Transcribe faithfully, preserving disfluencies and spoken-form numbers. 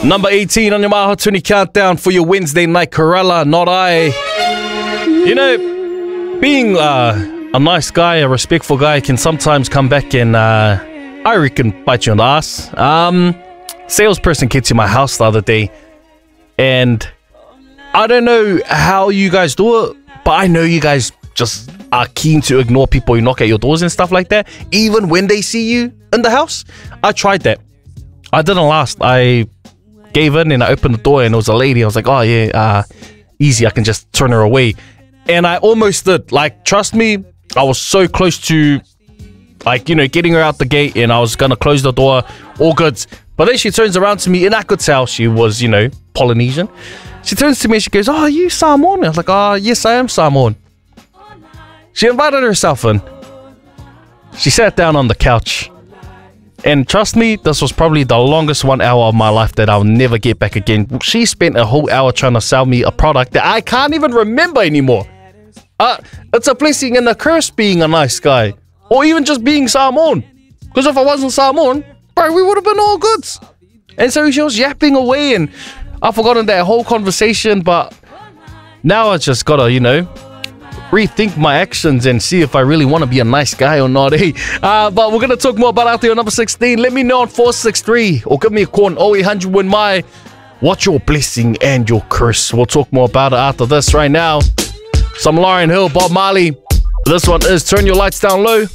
Number eighteen on your Maha twenty countdown for your Wednesday night Corella, not I. You know, being uh, a nice guy, a respectful guy can sometimes come back and, uh, I reckon, bite you on the ass. Um, salesperson came to my house the other day, and I don't know how you guys do it, but I know you guys just are keen to ignore people who knock at your doors and stuff like that, even when they see you in the house. I tried that. I didn't last. I gave in and I opened the door and it was a lady. I was like, oh yeah, uh, easy. I can just turn her away. And I almost did. Like, trust me, I was so close to, like, you know, getting her out the gate, and I was going to close the door. All good. But then she turns around to me, and I could tell she was, you know, Polynesian. She turns to me and she goes, oh, are you Samoan? I was like, oh, yes, I am Samoan. She invited herself in. She sat down on the couch. And trust me, this was probably the longest one hour of my life that I'll never get back again. She spent a whole hour trying to sell me a product that I can't even remember anymore. Uh, it's a blessing and a curse being a nice guy. Or even just being Samoan. Because if I wasn't Samoan, bro, we would have been all good. And so she was yapping away, and I've forgotten that whole conversation, but now I just gotta, you know, rethink my actions and see if I really want to be a nice guy or not, eh? Uh, but we're going to talk more about out there on number sixteen. Let me know on four six three or give me a call on oh eight hundred win my. What's your blessing and your curse? We'll talk more about it after this right now. Some Lauryn Hill, Bob Marley. This one is Turn Your Lights Down Low.